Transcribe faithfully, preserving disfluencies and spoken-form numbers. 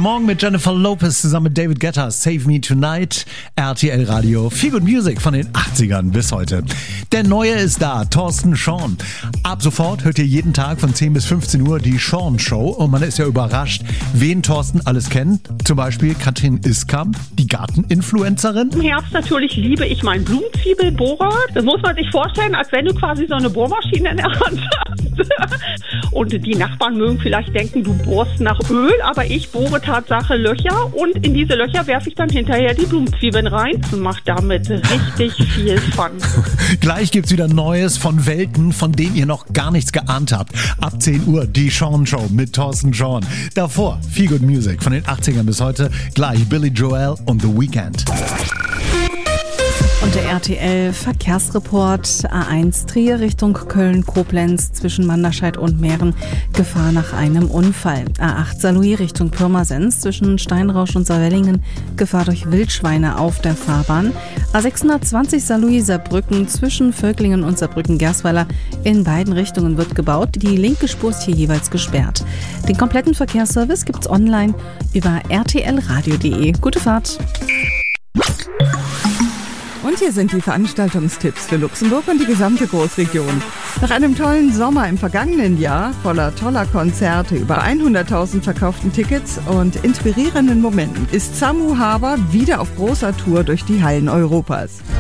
Morgen mit Jennifer Lopez zusammen mit David Guetta. Save Me Tonight. R T L Radio. Feel Good Music von den achtzigern bis heute. Der Neue ist da. Thorsten Schorn. Ab sofort hört ihr jeden Tag von zehn bis fünfzehn Uhr die Schorn Show. Und man ist ja überrascht, wen Thorsten alles kennt. Zum Beispiel Katrin Iskamp, die Garteninfluencerin. Im Herbst natürlich liebe ich meinen Blumenzwiebelbohrer. Das muss man sich vorstellen, als wenn du quasi so eine Bohrmaschine in der Hand hast. Und die Nachbarn mögen vielleicht denken, du bohrst nach Öl, aber ich bohre Tatsache Löcher und in diese Löcher werfe ich dann hinterher die Blumenzwiebeln rein und mache damit richtig viel Fun. Gleich gibt's wieder Neues von Welten, von denen ihr noch gar nichts geahnt habt. Ab zehn Uhr die Schorn Show mit Thorsten Schorn. Davor Feel Good Music von den achtzigern bis heute. Gleich Billy Joel und The Weeknd. Und der R T L Verkehrsreport A eins Trier Richtung Köln-Koblenz zwischen Manderscheid und Mähren. Gefahr nach einem Unfall. A acht Saarlouis Richtung Pirmasens zwischen Steinrausch und Saarwellingen. Gefahr durch Wildschweine auf der Fahrbahn. A sechshundertzwanzig Saarlouis Saarbrücken zwischen Völklingen und Saarbrücken-Gersweiler. In beiden Richtungen wird gebaut. Die linke Spur ist hier jeweils gesperrt. Den kompletten Verkehrsservice gibt's online über r t l radio punkt d e. Gute Fahrt! Und hier sind die Veranstaltungstipps für Luxemburg und die gesamte Großregion. Nach einem tollen Sommer im vergangenen Jahr, voller toller Konzerte, über hunderttausend verkauften Tickets und inspirierenden Momenten, ist Samu Haber wieder auf großer Tour durch die Hallen Europas.